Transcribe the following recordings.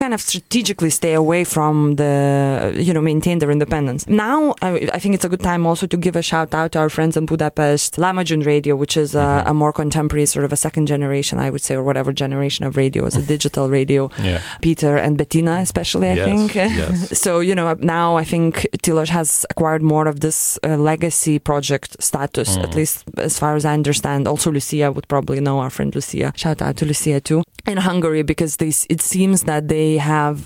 kind of strategically stay away from the, maintain their independence. Now, I think it's a good time also to give a shout out to our friends in Budapest, Lamajun Radio, which is a more contemporary, sort of a second generation, I would say, or whatever generation of radio, is a digital radio. Yeah. Peter and Bettina, especially, I think. Yes. So, now I think Tilos has acquired more of this legacy project status, at least as far as I understand. Also, Lucia would probably know, our friend Lucia. Shout out to Lucia too. In Hungary, because it seems that they have,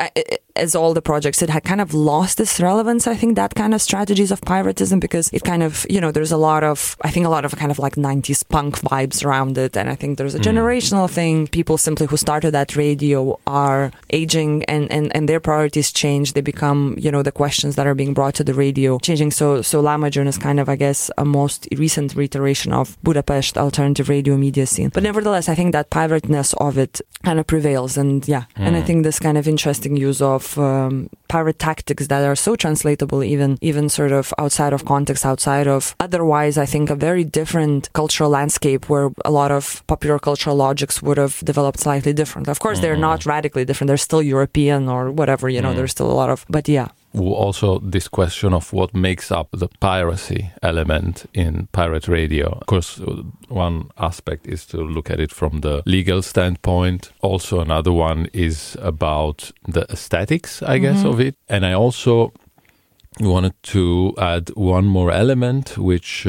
as all the projects, it had kind of lost its relevance, I think, that kind of strategies of piratism, because it kind of, there's a lot of kind of like 90s punk vibes around it. And I think there's a generational thing. People simply who started that radio are aging and their priorities change. They become, the questions that are being brought to the radio changing. So Lamajun is kind of, I guess, a most recent reiteration of Budapest alternative radio media scene. But nevertheless, I think that pirateness of it kind of prevails. And and I think this kind of interesting use of pirate tactics that are so translatable, even sort of outside of context, outside of otherwise, I think, a very different cultural landscape where a lot of popular cultural logics would have developed slightly different. Of course, they're not radically different. They're still European or whatever, there's still a lot of, but yeah. Also, this question of what makes up the piracy element in pirate radio. Of course, one aspect is to look at it from the legal standpoint. Also, another one is about the aesthetics, I guess, of it. And I also wanted to add one more element, which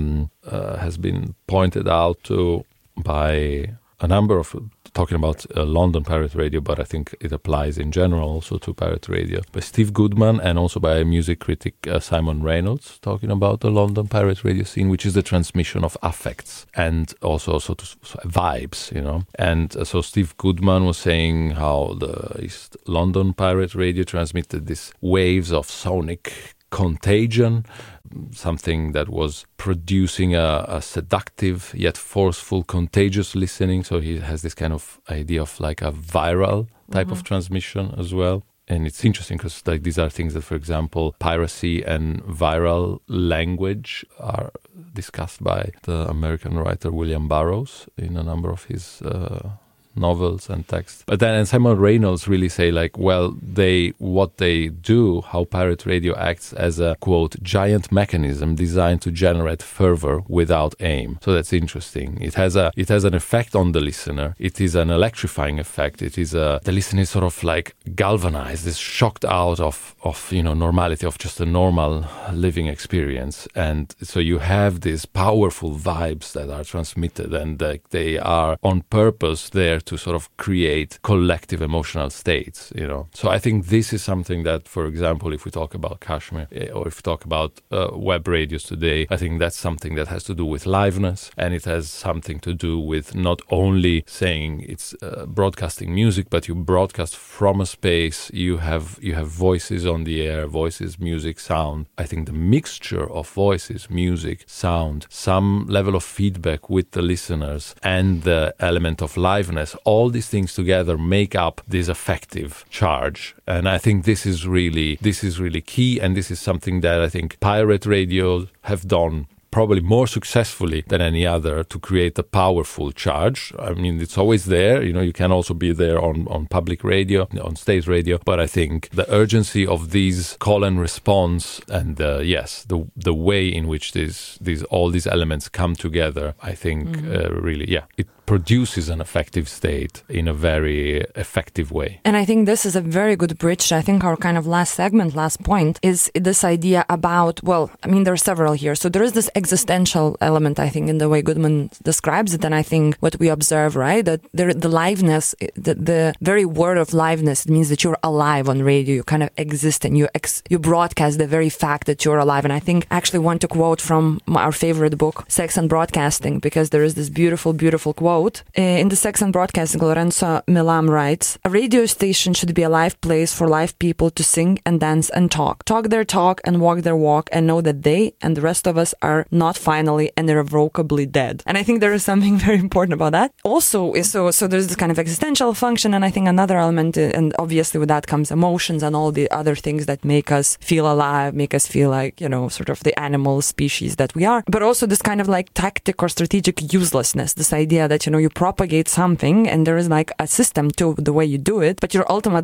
has been pointed out to by a number of, talking about London pirate radio, but I think it applies in general also to pirate radio, by Steve Goodman and also by music critic Simon Reynolds, talking about the London pirate radio scene, which is the transmission of affects and also vibes, And so Steve Goodman was saying how the East London pirate radio transmitted these waves of sonic contagion, something that was producing a seductive yet forceful, contagious listening. So he has this kind of idea of like a viral type of transmission as well. And it's interesting because these are things that, for example, piracy and viral language are discussed by the American writer William Burroughs in a number of his novels and texts. But then, and Simon Reynolds really say what they do, how pirate radio acts as a, quote, giant mechanism designed to generate fervor without aim. So that's interesting. It has an effect on the listener. It is an electrifying effect. It is the listener is sort of like galvanized, is shocked out of normality, of just a normal living experience. And so you have these powerful vibes that are transmitted, and they are on purpose there to sort of create collective emotional states, So I think this is something that, for example, if we talk about Kashmir or if we talk about web radios today, I think that's something that has to do with liveness, and it has something to do with not only saying it's broadcasting music, but you broadcast from a space. You have voices on the air, voices, music, sound. I think the mixture of voices, music, sound, some level of feedback with the listeners, and the element of liveness, all these things together make up this affective charge. And I think this is really key, and this is something that I think pirate radios have done probably more successfully than any other to create a powerful charge. I mean, it's always there. You can also be there on public radio, on state radio. But I think the urgency of these call and response, and the way in which all these elements come together, I think really, it produces an affective state in a very effective way. And I think this is a very good bridge. I think our kind of last point is this idea about, there are several here. So there is this existential element, I think, in the way Goodman describes it. And I think what we observe, right, that the liveness, the very word of liveness, it means that you're alive on radio. You kind of exist, and you broadcast the very fact that you're alive. And I think I actually want to quote from our favorite book, Sex and Broadcasting, because there is this beautiful, beautiful quote. In the Sex and Broadcasting, Lorenzo Milam writes, "A radio station should be a live place for live people to sing and dance and talk their talk and walk their walk, and know that they and the rest of us are not finally and irrevocably dead." And I think there is something very important about that. Also, so there's this kind of existential function, and I think another element, and obviously with that comes emotions and all the other things that make us feel alive, make us feel like, sort of the animal species that we are. But also this kind of like tactic or strategic uselessness, this idea that, You propagate something, and there is like a system to the way you do it, but your ultimate